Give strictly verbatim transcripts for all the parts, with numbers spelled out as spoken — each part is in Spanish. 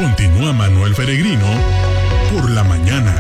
Continúa Manuel Peregrino por la mañana.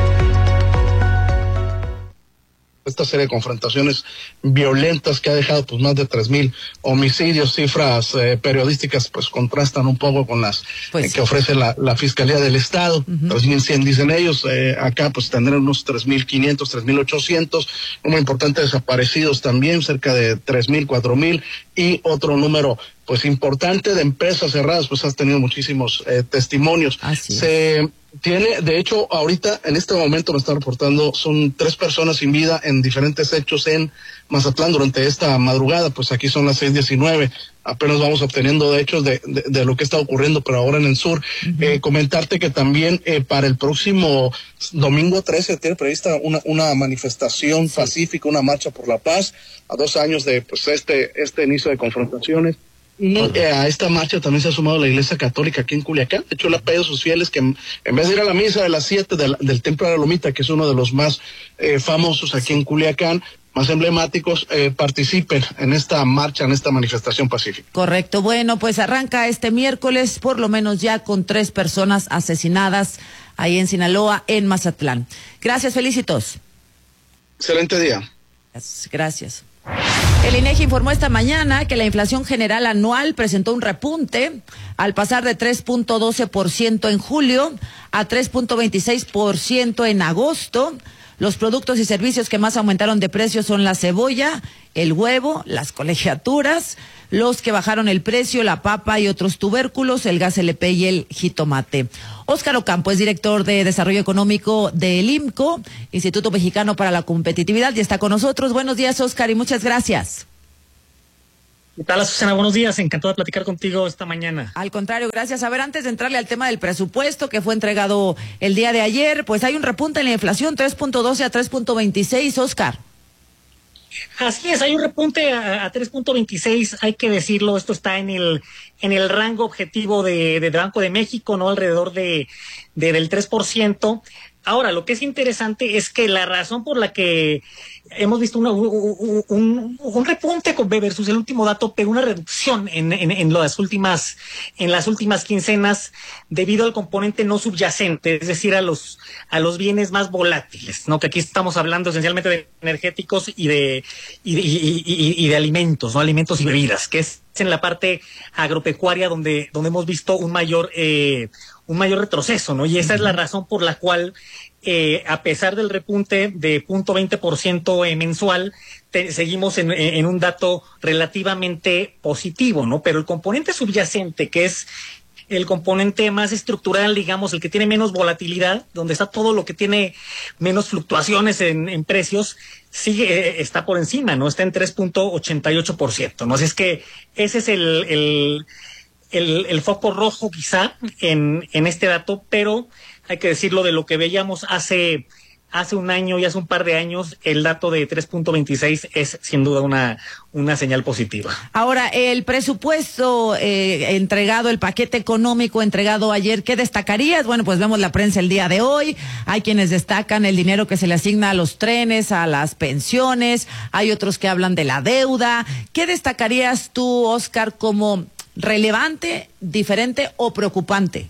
Esta serie de confrontaciones violentas que ha dejado pues más de tres mil homicidios, cifras eh, periodísticas pues contrastan un poco con las pues, eh, que ofrece la, la Fiscalía del Estado. Uh-huh. tres mil cien dicen ellos, eh, acá pues tendrán unos tres mil quinientos, tres mil ochocientos, número importante de desaparecidos también, cerca de tres mil, cuatro mil, y otro número pues importante de empresas cerradas, pues has tenido muchísimos eh, testimonios. Así es. Se tiene, de hecho, ahorita, en este momento me está reportando, son tres personas sin vida en diferentes hechos en Mazatlán durante esta madrugada, pues aquí son las seis diecinueve, apenas vamos obteniendo de hechos de, de, de lo que está ocurriendo, pero ahora en el sur. Uh-huh. Eh, comentarte que también eh, para el próximo domingo trece tiene prevista una, una manifestación sí. pacífica, una marcha por la paz, a dos años de pues este, este inicio de confrontaciones. Y eh, a esta marcha también se ha sumado la Iglesia Católica aquí en Culiacán. De hecho, le ha pedido a sus fieles que en, en vez de ir a la misa de las siete del, del Templo de la Lomita, que es uno de los más eh, famosos aquí en Culiacán, más emblemáticos, eh, participen en esta marcha, en esta manifestación pacífica. Correcto. Bueno, pues arranca este miércoles, por lo menos ya con tres personas asesinadas ahí en Sinaloa, en Mazatlán. Gracias, felicitos. Excelente día. Gracias. Gracias. El INEGI informó esta mañana que la inflación general anual presentó un repunte al pasar de tres punto doce por ciento en julio a tres punto veintiséis por ciento en agosto. Los productos y servicios que más aumentaron de precio son la cebolla, el huevo, las colegiaturas, los que bajaron el precio, la papa y otros tubérculos, el gas L P y el jitomate. Óscar Ocampo es director de Desarrollo Económico del IMCO, Instituto Mexicano para la Competitividad, y está con nosotros. Buenos días, Óscar, y muchas gracias. ¿Qué tal, Susana? Buenos días, encantado de platicar contigo esta mañana. Al contrario, gracias. A ver, antes de entrarle al tema del presupuesto que fue entregado el día de ayer, pues hay un repunte en la inflación, tres punto doce a tres punto veintiséis, Óscar. Así es, hay un repunte a, a tres punto veintiséis, hay que decirlo, esto está en el en el rango objetivo de, de Banco de México, ¿no? Alrededor de, de del tres por ciento. Ahora, lo que es interesante es que la razón por la que hemos visto una, un, un, un repunte con versus el último dato, pero una reducción en, en, en las últimas, en las últimas quincenas debido al componente no subyacente, es decir, a los, a los bienes más volátiles, ¿no? Que aquí estamos hablando esencialmente de energéticos y de, y de, y, y, y de alimentos, ¿no? Alimentos y bebidas, que es en la parte agropecuaria donde, donde hemos visto un mayor, eh, un mayor retroceso, ¿no? Y esa es la razón por la cual Eh, a pesar del repunte de cero punto veinte por ciento eh, mensual, te, seguimos en, en un dato relativamente positivo, ¿no? Pero el componente subyacente, que es el componente más estructural, digamos, el que tiene menos volatilidad, donde está todo lo que tiene menos fluctuaciones en, en precios, sigue, eh, está por encima, ¿no? Está en tres punto ochenta y ocho por ciento, ¿no? Así es que ese es el, el, el, el foco rojo quizá en, en este dato, pero hay que decirlo, de lo que veíamos hace hace un año y hace un par de años, el dato de tres punto veintiséis es sin duda una una señal positiva. Ahora, el presupuesto eh, entregado, el paquete económico entregado ayer, ¿qué destacarías? Bueno, pues vemos la prensa el día de hoy, hay quienes destacan el dinero que se le asigna a los trenes, a las pensiones, hay otros que hablan de la deuda. ¿Qué destacarías tú, Óscar, como relevante, diferente o preocupante?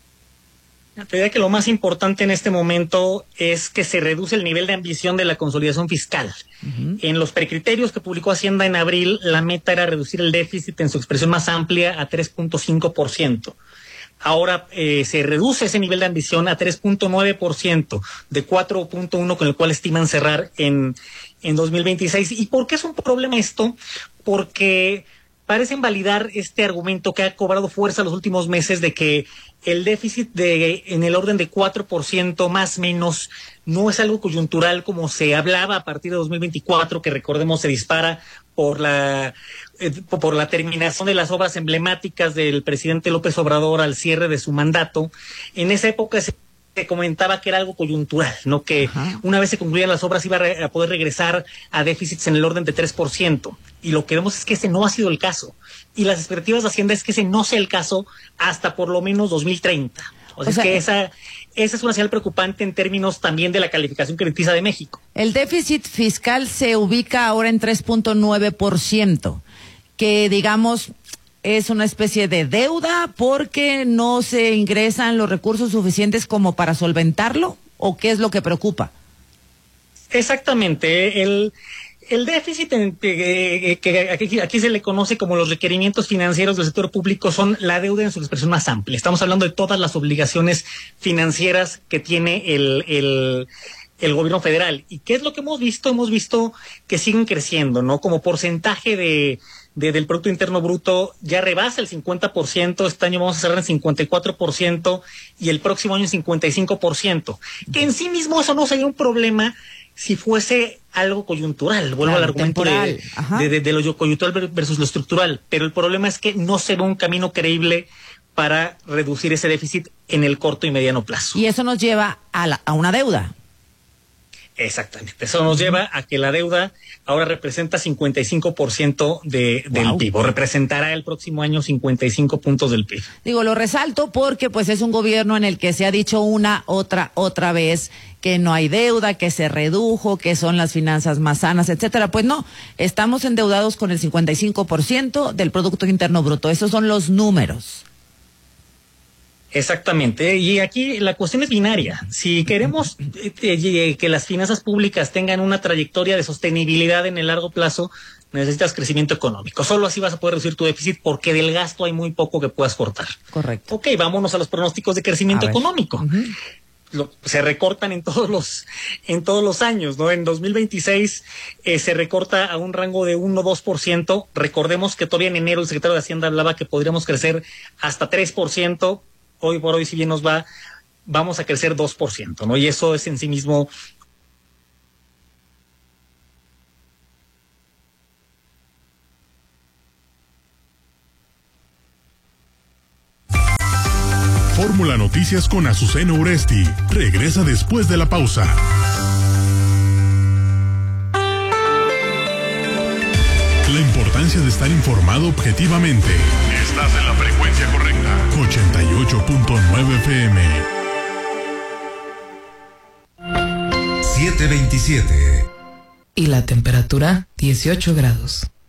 Te diría que lo más importante en este momento es que se reduce el nivel de ambición de la consolidación fiscal. Uh-huh. En los precriterios que publicó Hacienda en abril, la meta era reducir el déficit en su expresión más amplia a tres punto cinco por ciento. Ahora eh, se reduce ese nivel de ambición a tres punto nueve por ciento, de cuatro punto uno con el cual estiman cerrar en, en dos mil veintiséis. ¿Y por qué es un problema esto? Porque parecen validar este argumento que ha cobrado fuerza los últimos meses de que el déficit de en el orden de cuatro por ciento más menos no es algo coyuntural como se hablaba a partir de dos mil veinticuatro, que recordemos se dispara por la eh, por la terminación de las obras emblemáticas del presidente López Obrador al cierre de su mandato. En esa época se se comentaba que era algo coyuntural, ¿no? Que Ajá. una vez se concluían las obras iba a, re- a poder regresar a déficits en el orden de tres por ciento. Y lo que vemos es que ese no ha sido el caso. Y las expectativas de Hacienda es que ese no sea el caso hasta por lo menos dos mil treinta. O sea, o sea es que esa, esa es una señal preocupante en términos también de la calificación crediticia de México. El déficit fiscal se ubica ahora en tres punto nueve por ciento, que digamos es una especie de deuda porque no se ingresan los recursos suficientes como para solventarlo, ¿o qué es lo que preocupa? Exactamente, el... El déficit en, eh, que aquí, aquí se le conoce como los requerimientos financieros del sector público son la deuda en su expresión más amplia. Estamos hablando de todas las obligaciones financieras que tiene el, el, el gobierno federal. ¿Y qué es lo que hemos visto? Hemos visto que siguen creciendo, ¿no? Como porcentaje de, de del Producto Interno Bruto ya rebasa el cincuenta por ciento. Este año vamos a cerrar en cincuenta y cuatro por ciento y el próximo año en cincuenta y cinco por ciento. Que en sí mismo eso no sería un problema si fuese algo coyuntural, vuelvo claro, al argumento de, de, de, de lo coyuntural versus lo estructural, pero el problema es que no se ve un camino creíble para reducir ese déficit en el corto y mediano plazo. Y eso nos lleva a, la, a una deuda. Exactamente, eso nos lleva a que la deuda ahora representa cincuenta y cinco por ciento de, del wow. P I B, o representará el próximo año cincuenta y cinco puntos del P I B. Digo, lo resalto porque pues es un gobierno en el que se ha dicho una, otra, otra vez que no hay deuda, que se redujo, que son las finanzas más sanas, etcétera. Pues no, estamos endeudados con el cincuenta y cinco por ciento del Producto Interno Bruto, esos son los números. Exactamente, y aquí la cuestión es binaria. Si queremos eh, que las finanzas públicas tengan una trayectoria de sostenibilidad en el largo plazo, necesitas crecimiento económico. Solo así vas a poder reducir tu déficit porque del gasto hay muy poco que puedas cortar. Correcto. Ok, vámonos a los pronósticos de crecimiento económico. Uh-huh. Lo, se recortan en todos los en todos los años, ¿no? En dos mil veintiséis eh, se recorta a un rango de uno a dos por ciento. Recordemos que todavía en enero el secretario de Hacienda hablaba que podríamos crecer hasta tres por ciento. Hoy por hoy, si bien nos va, vamos a crecer dos por ciento, ¿no? Y eso es en sí mismo... Fórmula Noticias con Azucena Uresti. Regresa después de la pausa. La importancia de estar informado objetivamente. Estás en la frecuencia correcta. ochenta y ocho punto nueve F M. siete veintisiete. Y la temperatura, dieciocho grados.